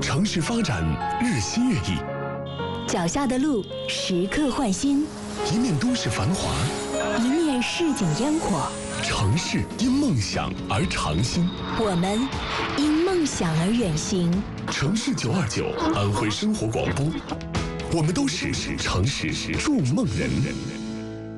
城市发展日新月异， 脚下的路时刻换新， 一面都市繁华， 一面市井烟火。 城市因梦想而长新， 我们因梦想而远行。 城市929，安徽生活广播，我们都是城市筑梦人。